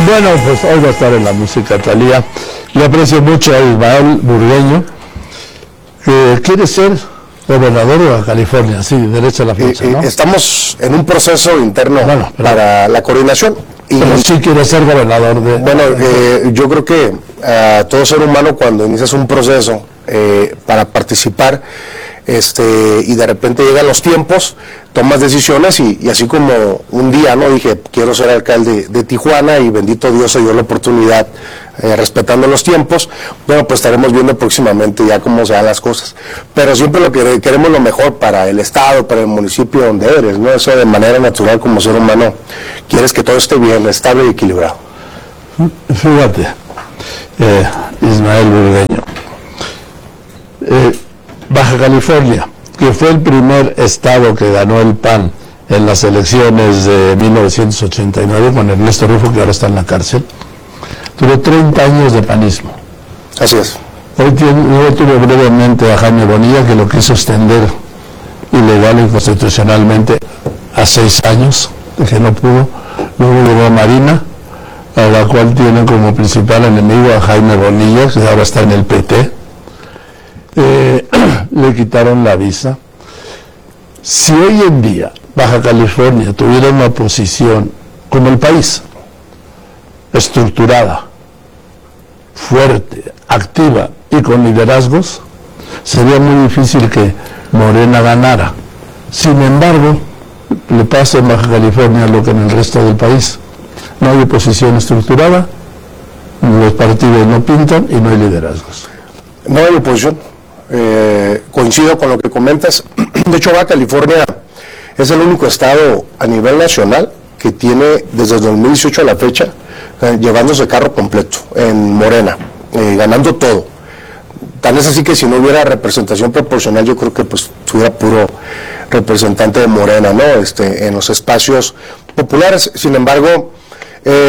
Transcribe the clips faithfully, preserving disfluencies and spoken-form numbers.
Bueno, pues hoy va a estar en la música Thalía. Le aprecio mucho a Ismael Burgueño, que quiere ser gobernador de Baja California, sí, derecha a la flecha, ¿no? Estamos en un proceso interno bueno, pero, para la coordinación. Y pero sí quiere ser gobernador de... Bueno, eh, yo creo que uh, todo ser humano, cuando inicias un proceso eh, para participar, este y de repente llegan los tiempos, tomas decisiones y, y así como un día, ¿no? Dije, quiero ser alcalde de Tijuana y bendito Dios se dio la oportunidad, eh, respetando los tiempos. Bueno, pues estaremos viendo próximamente ya cómo se dan las cosas. Pero siempre lo que queremos lo mejor para el estado, para el municipio donde eres, ¿no? Eso de manera natural como ser humano, quieres que todo esté bien, estable y equilibrado. Fíjate, eh, Ismael Burgueño. Eh, Baja California, que fue el primer estado que ganó el P A N en las elecciones de mil novecientos ochenta y nueve con Ernesto Rufo, que ahora está en la cárcel, duró treinta años de panismo. Así es. Hoy tiene, luego tuve brevemente a Jaime Bonilla, que lo quiso extender ilegal e inconstitucionalmente a seis años, que no pudo. Luego llegó a Marina, a la cual tiene como principal enemigo a Jaime Bonilla, que ahora está en el P T. Eh, le quitaron la visa. Si hoy en día Baja California tuviera una posición como el país, estructurada, fuerte, activa y con liderazgos, sería muy difícil que Morena ganara. Sin embargo, le pasa en Baja California lo que en el resto del país: no hay oposición estructurada, los partidos no pintan y no hay liderazgos. No hay oposición. Eh, coincido con lo que comentas. De hecho, Baja California es el único estado a nivel nacional que tiene desde el dos mil dieciocho a la fecha eh, llevándose carro completo en Morena, eh, ganando todo. Tan es así que si no hubiera representación proporcional, yo creo que pues tuviera puro representante de Morena, ¿no? Este, en los espacios populares. Sin embargo, eh,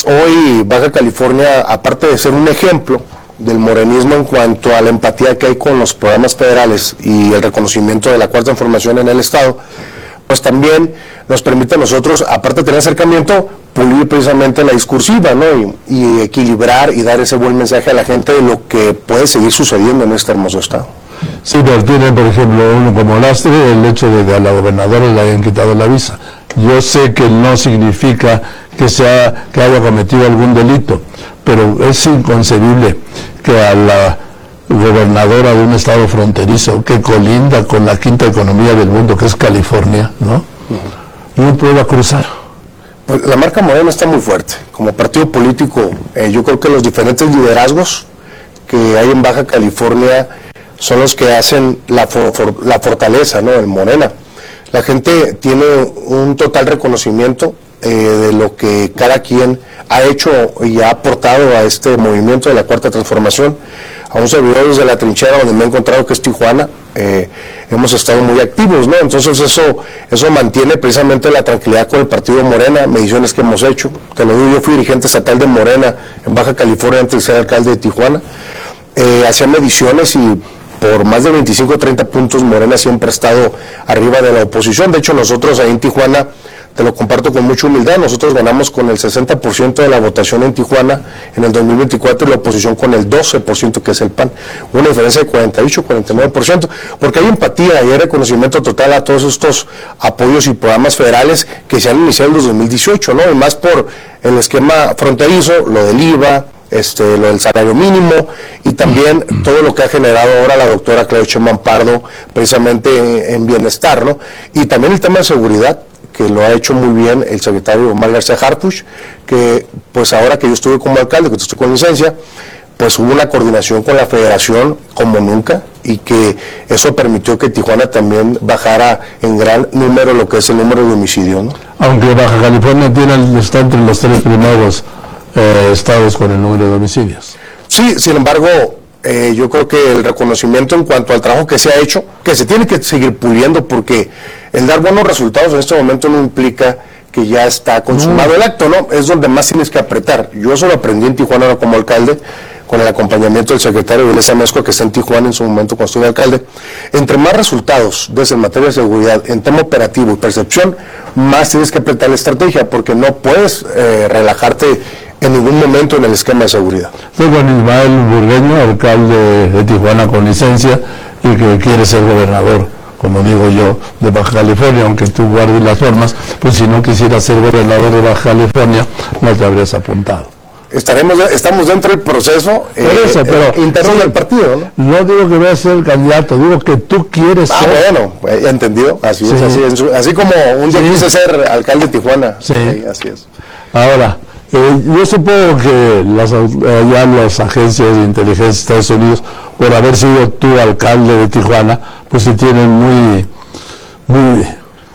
hoy Baja California, aparte de ser un ejemplo del morenismo en cuanto a la empatía que hay con los programas federales y el reconocimiento de la cuarta transformación en el estado, pues también nos permite a nosotros, aparte de tener acercamiento, pulir precisamente la discursiva, ¿no? Y, y equilibrar y dar ese buen mensaje a la gente de lo que puede seguir sucediendo en este hermoso estado. Sí, pero tiene, por ejemplo, uno como lastre el hecho de que a la gobernadora le hayan quitado la visa. Yo sé que no significa que, sea, que haya cometido algún delito, pero es inconcebible que a la gobernadora de un estado fronterizo que colinda con la quinta economía del mundo, que es California, ¿no? Uh-huh. No pueda cruzar. Pues la marca Morena está muy fuerte. Como partido político, eh, yo creo que los diferentes liderazgos que hay en Baja California son los que hacen la, for, for, la fortaleza, ¿no?, del Morena. La gente tiene un total reconocimiento eh, de lo que cada quien ha hecho y ha aportado a este movimiento de la cuarta transformación. A un servidor desde la trinchera donde me he encontrado, que es Tijuana, eh, hemos estado muy activos, ¿no? Entonces eso eso mantiene precisamente la tranquilidad con el partido Morena, mediciones que hemos hecho. Te lo digo, yo fui dirigente estatal de Morena en Baja California antes de ser alcalde de Tijuana. Eh, hacía mediciones y por más de veinticinco o treinta puntos Morena siempre ha estado arriba de la oposición. De hecho, nosotros ahí en Tijuana, te lo comparto con mucha humildad, nosotros ganamos con el sesenta por ciento de la votación en Tijuana en el dos mil veinticuatro y la oposición con el doce por ciento, que es el P A N. Una diferencia de cuarenta y ocho, cuarenta y nueve por ciento, porque hay empatía y hay reconocimiento total a todos estos apoyos y programas federales que se han iniciado en el dos mil dieciocho, ¿no? Y más por el esquema fronterizo, lo del I V A, Este, lo del salario mínimo y también todo lo que ha generado ahora la doctora Claudia Sheinbaum Pardo precisamente en, en bienestar, ¿no? Y también el tema de seguridad, que lo ha hecho muy bien el secretario Omar García Harfuch, que pues ahora que yo estuve como alcalde, que estoy con licencia, pues hubo una coordinación con la federación como nunca y que eso permitió que Tijuana también bajara en gran número lo que es el número de homicidios, ¿no? Aunque Baja California tiene, está entre los tres primeros Eh, estados con el número de homicidios. Sí, sin embargo, eh, yo creo que el reconocimiento en cuanto al trabajo que se ha hecho, que se tiene que seguir puliendo, porque el dar buenos resultados en este momento no implica que ya está consumado no. el acto, ¿no? Es donde más tienes que apretar. Yo eso lo aprendí en Tijuana como alcalde, con el acompañamiento del secretario Vilesa Mezco, que está en Tijuana en su momento cuando estuve alcalde. Entre más resultados des en materia de seguridad, en tema operativo y percepción, más tienes que apretar la estrategia, porque no puedes eh, relajarte en ningún momento en el esquema de seguridad. Estoy con Ismael Burgueño, alcalde de Tijuana con licencia y que quiere ser gobernador, como digo yo, de Baja California, aunque tú guardes las formas, pues si no quisieras ser gobernador de Baja California, no te habrías apuntado. Estaremos, estamos dentro del proceso eh, eso, pero, eh, interno sí, del partido, ¿no? No digo que vayas a ser el candidato, digo que tú quieres ah, ser. Ah, bueno, pues, entendido, así sí. es, así, es, así como un día sí. quise ser alcalde de Tijuana, sí. Sí, así es. Ahora, eh, yo supongo que las, eh, ya las agencias de inteligencia de Estados Unidos, por haber sido tú alcalde de Tijuana, pues se tienen muy, muy,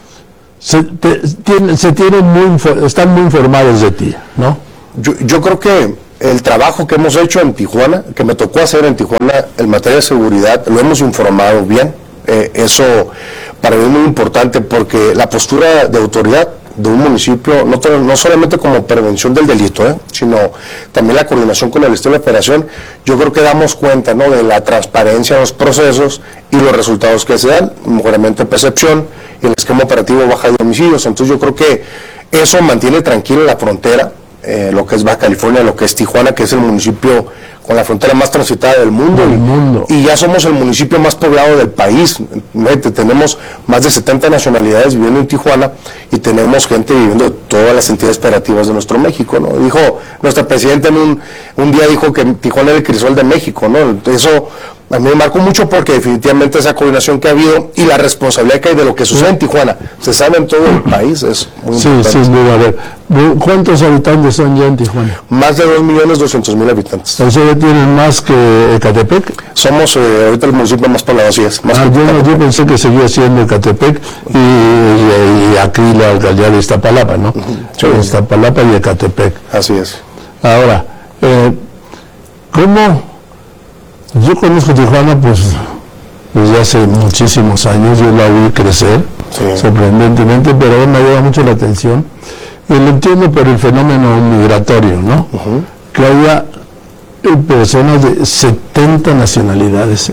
se, te, tienen, se tienen muy, están muy informados de ti, ¿no? Yo, yo creo que el trabajo que hemos hecho en Tijuana, que me tocó hacer en Tijuana en materia de seguridad, lo hemos informado bien. Eh, eso para mí es muy importante porque la postura de autoridad de un municipio, no, no solamente como prevención del delito, eh, sino también la coordinación con el Estado de la Federación, yo creo que damos cuenta, ¿no?, de la transparencia de los procesos y los resultados que se dan, mejoramiento de percepción y el esquema operativo baja de homicidios. Entonces yo creo que eso mantiene tranquila la frontera, eh, lo que es Baja California, lo que es Tijuana, que es el municipio con la frontera más transitada del mundo, del mundo. Y, y ya somos el municipio más poblado del país. Tenemos más de setenta nacionalidades viviendo en Tijuana y tenemos gente viviendo de todas las entidades federativas de nuestro México, ¿no? Dijo, nuestra presidenta en un, un día dijo que Tijuana era el crisol de México, ¿no? Eso a mí me marcó mucho porque definitivamente esa coordinación que ha habido y la responsabilidad que hay de lo que sucede en Tijuana, se sabe en todo el país, es muy sí, importante. Sin duda. A ver, ¿cuántos habitantes son ya en Tijuana? Más de dos millones doscientos mil habitantes. ¿O sea, ya tienen más que Ecatepec? Somos eh, ahorita el municipio más poblado, así es. Más ah, yo, no, yo pensé que seguía siendo Ecatepec y, y, y aquí la alcaldía de Iztapalapa, ¿no? Sí. Iztapalapa y Ecatepec. Así es. Ahora, eh, ¿cómo...? Yo conozco Tijuana pues desde hace muchísimos años, yo la vi crecer, sí. sorprendentemente, pero ahora me llama mucho la atención y lo entiendo por el fenómeno migratorio, ¿no? Uh-huh. Que haya personas de setenta nacionalidades.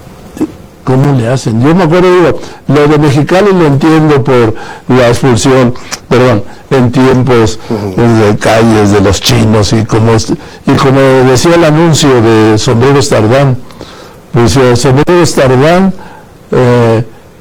¿Cómo le hacen? Yo me acuerdo, digo, lo de Mexicali lo entiendo por la expulsión, perdón, en tiempos uh-huh. de calles de los chinos y como y como decía el anuncio de Sombreros Tardán, pues Sombreros Tardán eh,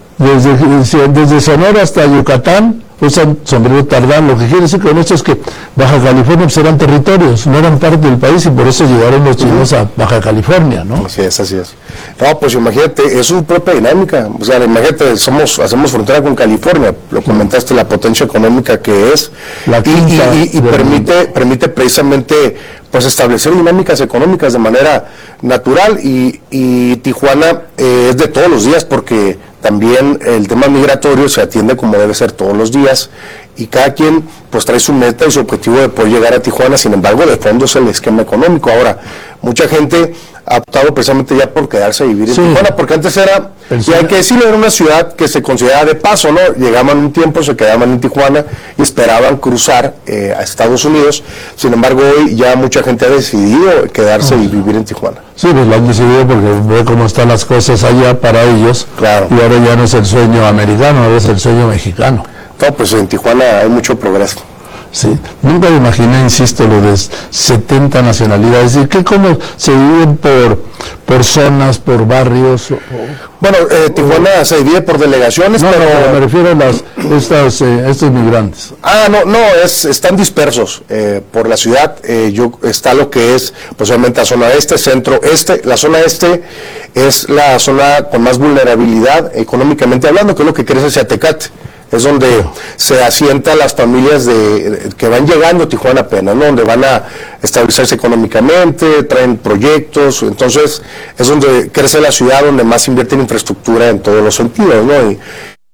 desde, desde Sonora hasta Yucatán usan sombrero Tardán. Lo que quiere decir con esto es que Baja California pues, eran territorios, no eran parte del país y por eso llegaron los chinos uh-huh. a Baja California, ¿no? Así es, así es. No, pues imagínate, es su propia dinámica. O sea, imagínate, somos, hacemos frontera con California, lo comentaste, la potencia económica que es, la y, y, y, y permite, permite precisamente pues establecer dinámicas económicas de manera natural y, y Tijuana eh, es de todos los días porque también el tema migratorio se atiende como debe ser todos los días y cada quien pues trae su meta y su objetivo de poder llegar a Tijuana. Sin embargo, de fondo es el esquema económico. Ahora, mucha gente ha optado precisamente ya por quedarse a vivir en sí. Tijuana, porque antes era, y hay que decirlo, era una ciudad que se consideraba de paso, ¿no? Llegaban un tiempo, se quedaban en Tijuana y esperaban cruzar eh, a Estados Unidos. Sin embargo, hoy ya mucha gente ha decidido quedarse uh-huh. y vivir en Tijuana. Sí, pues lo han decidido porque ve cómo están las cosas allá para ellos. Claro. Y ahora ya no es el sueño americano, ahora es el sueño mexicano. No, pues en Tijuana hay mucho progreso. Sí, nunca me imaginé, insisto, lo de setenta nacionalidades. ¿Y qué cómo se dividen por, por zonas, por barrios? O, bueno, eh, Tijuana o, se divide por delegaciones, no, pero... No, me refiero a las, estas, eh, estos migrantes. Ah, no, no, es, están dispersos eh, por la ciudad. Eh, yo está lo que es, posiblemente la zona este, centro, este. La zona este es la zona con más vulnerabilidad, económicamente hablando, que es lo que crece hacia Tecate. Es donde se asientan las familias de, que van llegando a Tijuana apenas, ¿no? Donde van a establecerse económicamente, traen proyectos, entonces es donde crece la ciudad, donde más invierte en infraestructura en todos los sentidos, ¿no? Y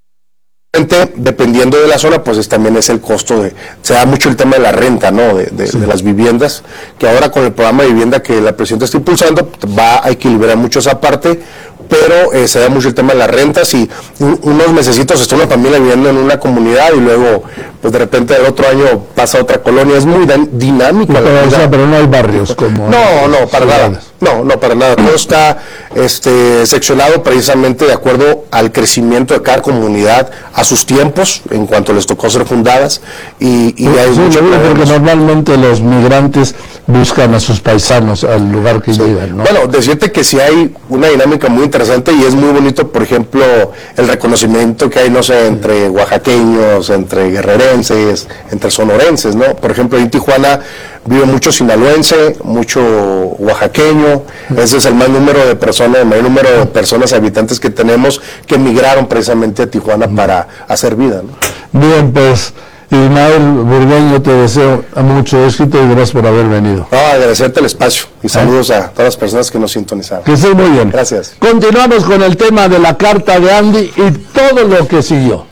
dependiendo de la zona, pues es, también es el costo de, se da mucho el tema de la renta, ¿no? De, de, sí. de las viviendas, que ahora con el programa de vivienda que la presidenta está impulsando, va a equilibrar mucho esa parte, pero eh, se da mucho el tema de las rentas y un, unos mesecitos está una familia viviendo en una comunidad y luego pues de repente el otro año pasa a otra colonia. Es muy dinámica. Pero, o sea, pero no hay barrios como... No, no, para nada. No, no, para nada. Todo está este, seccionado precisamente de acuerdo al crecimiento de cada comunidad, a sus tiempos, en cuanto les tocó ser fundadas. Y, y hay sí, mucho porque normalmente los migrantes buscan a sus paisanos al lugar que sí. llegan, ¿no? Bueno, decirte que sí hay una dinámica muy interesante y es muy bonito, por ejemplo, el reconocimiento que hay, no sé, entre oaxaqueños, entre guerrerenses, entre sonorenses, ¿no? Por ejemplo, en Tijuana vive mucho sinaloense, mucho oaxaqueño. Ese es el más número de personas, el mayor número de personas, habitantes que tenemos que emigraron precisamente a Tijuana para hacer vida, ¿no? Bien, pues Ismael Burgueño, te deseo mucho éxito y gracias por haber venido. No, agradecerte el espacio y saludos ¿Eh? a todas las personas que nos sintonizaron. Que estés muy bien. Gracias. Continuamos con el tema de la carta de Andy y todo lo que siguió.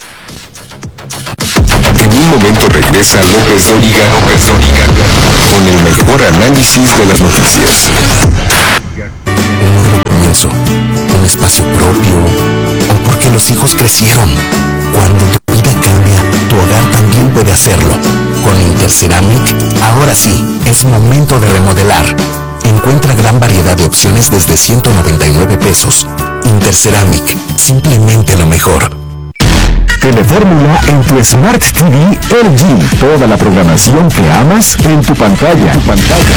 En un momento regresa López Dóriga, López Dóriga, con el mejor análisis de las noticias. Un nuevo comienzo, un espacio propio, o porque los hijos crecieron. Cuando tu vida cambia, tu hogar también puede hacerlo. Con Interceramic, ahora sí, es momento de remodelar. Encuentra gran variedad de opciones desde ciento noventa y nueve pesos. Interceramic, simplemente lo mejor. Telefórmula en tu Smart T V L G. Toda la programación que amas en tu pantalla. Tu pantalla.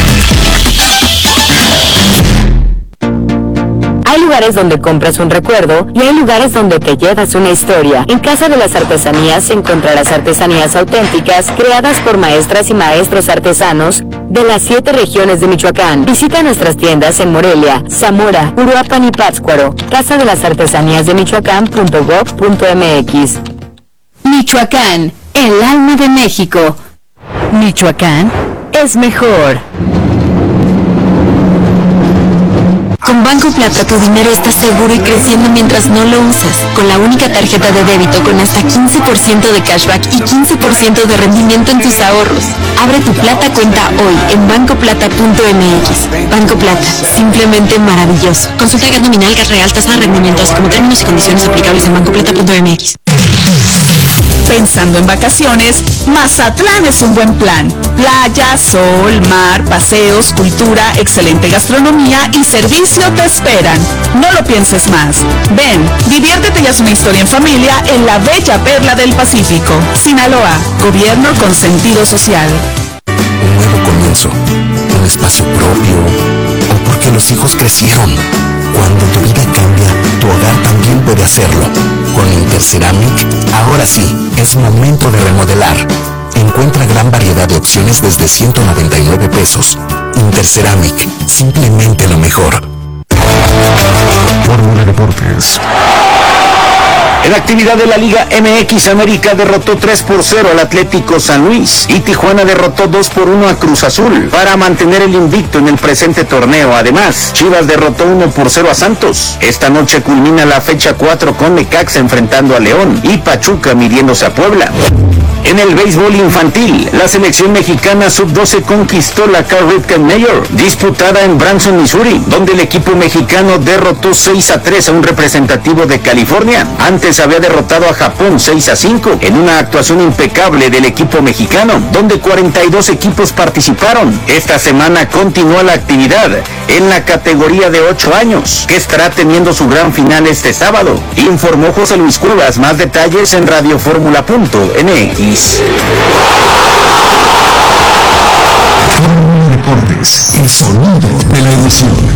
Hay lugares donde compras un recuerdo y hay lugares donde te llevas una historia. En Casa de las Artesanías encontrarás artesanías auténticas creadas por maestras y maestros artesanos de las siete regiones de Michoacán. Visita nuestras tiendas en Morelia, Zamora, Uruapan y Pátzcuaro. Casa de las Artesanías de Michoacán punto gob punto mx. Michoacán, el alma de México. Michoacán es mejor. Con Banco Plata tu dinero está seguro y creciendo mientras no lo usas. Con la única tarjeta de débito con hasta quince por ciento de cashback y quince por ciento de rendimiento en tus ahorros. Abre tu Plata cuenta hoy en banco plata punto mx. Banco Plata, simplemente maravilloso. Consulta gas nominal, gas real, tasa de rendimiento, así como términos y condiciones aplicables en banco plata punto mx. Pensando en vacaciones, Mazatlán es un buen plan. Playa, sol, mar, paseos, cultura, excelente gastronomía y servicio te esperan. No lo pienses más. Ven, diviértete y haz una historia en familia en la bella perla del Pacífico. Sinaloa, gobierno con sentido social. Un nuevo comienzo, un espacio propio, o porque los hijos crecieron. Cuando tu vida cambia, tu hogar también puede hacerlo. Con Interceramic, ahora sí, es momento de remodelar. Encuentra gran variedad de opciones desde ciento noventa y nueve pesos. Interceramic, simplemente lo mejor. Fórmula Deportes. En actividad de la Liga M X, América derrotó tres por cero al Atlético San Luis y Tijuana derrotó dos por uno a Cruz Azul para mantener el invicto en el presente torneo. Además, Chivas derrotó uno por cero a Santos. Esta noche culmina la fecha cuatro con Necaxa enfrentando a León y Pachuca midiéndose a Puebla. En el béisbol infantil, la selección mexicana sub doce conquistó la Carl Ripken Mayor, disputada en Branson, Missouri, donde el equipo mexicano derrotó seis a tres a un representativo de California. Antes había derrotado a Japón seis a cinco en una actuación impecable del equipo mexicano, donde cuarenta y dos equipos participaron. Esta semana continúa la actividad en la categoría de ocho años, que estará teniendo su gran final este sábado, informó José Luis Cuevas. Más detalles en radioformula punto mx. Deportes, el sonido de la emoción.